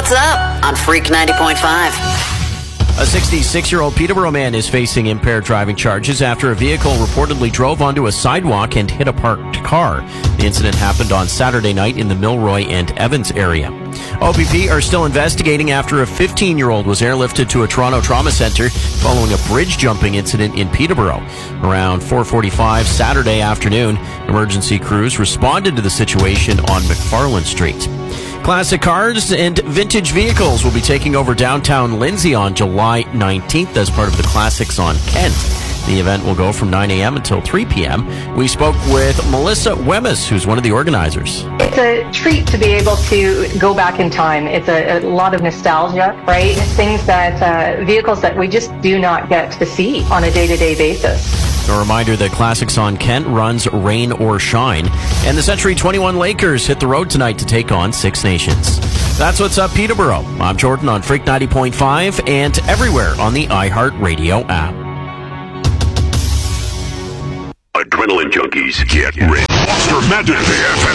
What's Up on Freak 90.5. A 66-year-old Peterborough man is facing impaired driving charges after a vehicle reportedly drove onto a sidewalk and hit a parked car. The incident happened on Saturday night in the Milroy and Evans area. OPP are still investigating after a 15-year-old was airlifted to a Toronto trauma center following a bridge jumping incident in Peterborough. Around 4:45 Saturday afternoon, emergency crews responded to the situation on McFarland Street. Classic cars and vintage vehicles will be taking over downtown Lindsay on July 19th as part of the Classics on Kent. The event will go from 9 a.m. until 3 p.m. We spoke with Melissa Wemys, who's one of the organizers. It's a treat to be able to go back in time. It's a lot of nostalgia, right? Things that, vehicles that we just do not get to see on a day-to-day basis. A reminder that Classics on Kent runs rain or shine. And the Century 21 Lakers hit the road tonight to take on Six Nations. That's What's Up, Peterborough. I'm Jordan on Freak 90.5 and everywhere on the iHeartRadio app. Adrenaline junkies, get ready. Monster Madness AFM.